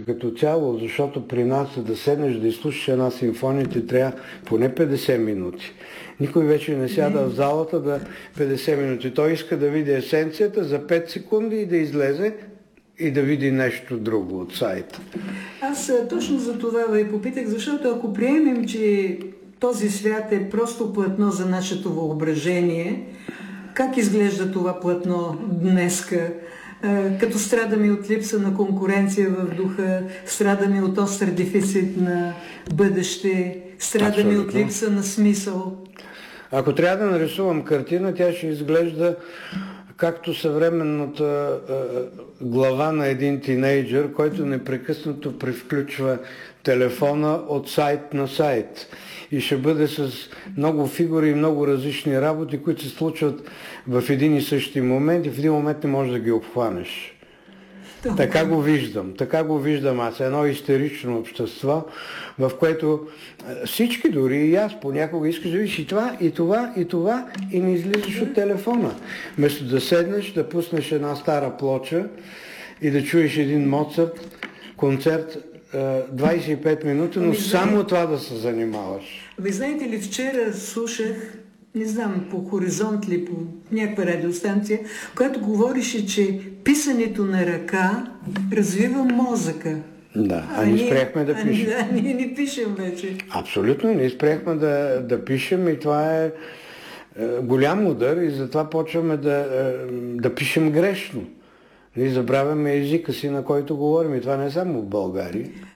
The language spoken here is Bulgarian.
като цяло, защото при нас, за да седнеш да изслушаш една симфония, ти трябва поне 50 минути. Никой вече не сяда в залата да 50 минути. Той иска да види есенцията за 5 секунди и да излезе и да види нещо друго от сайта. Аз точно за това ви попитах, защото ако приемем, че този свят е просто платно за нашето въображение, как изглежда това платно днеска? Като страдаме от липса на конкуренция в духа, страдаме от остър дефицит на бъдеще, страдаме от липса на смисъл. Ако трябва да нарисувам картина, тя ще изглежда както съвременната глава на един тинейджър, който непрекъснато превключва телефона от сайт на сайт. И ще бъде с много фигури и много различни работи, които се случват в един и същи момент и в един момент не можеш да ги обхванеш. Така го виждам аз. Едно истерично общество, в което всички, дори и аз, понякога искаш да видиш и това, и това, и това, и не излизаш от телефона. Вместо да седнеш, да пуснеш една стара плоча и да чуеш един Моцарт, концерт 25 минути, но само това да се занимаваш. Ви знаете ли, вчера слушах, не знам, по Хоризонт ли, по някаква радиостанция, която говорише, че писането на ръка развива мозъка. Да, ние спряхме да пишем. Да, ние не пишем вече. Абсолютно, ние спряхме да пишем и това е голям удар и затова почваме да пишем грешно. Ние забравяме езика си, на който говорим и това не е само в България.